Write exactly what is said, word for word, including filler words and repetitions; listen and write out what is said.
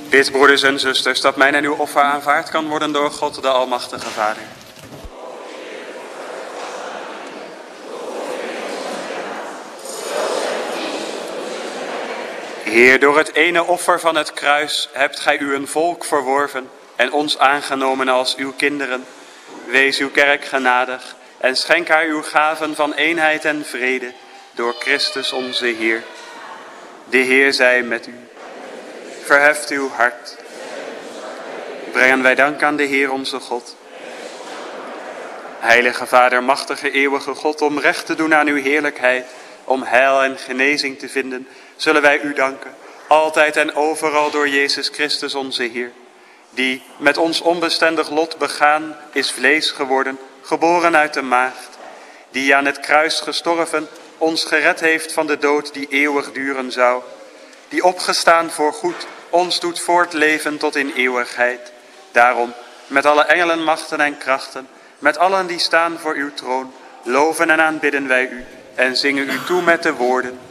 Bid, broeders en zusters, dat mijn en uw offer aanvaard kan worden door God, de Almachtige Vader. Heer, door het ene offer van het kruis hebt gij u een volk verworven en ons aangenomen als uw kinderen. Wees uw kerk genadig en schenk haar uw gaven van eenheid en vrede door Christus onze Heer. De Heer zij met u. Verheft uw hart. Brengen wij dank aan de Heer onze God. Heilige Vader, machtige eeuwige God, om recht te doen aan uw heerlijkheid, om heil en genezing te vinden, zullen wij u danken, altijd en overal door Jezus Christus onze Heer, die met ons onbestendig lot begaan is vlees geworden, geboren uit de maagd, die aan het kruis gestorven ons gered heeft van de dood die eeuwig duren zou, die opgestaan voor goed ons doet voortleven tot in eeuwigheid. Daarom, met alle engelen, machten en krachten, met allen die staan voor uw troon, loven en aanbidden wij u en zingen u toe met de woorden.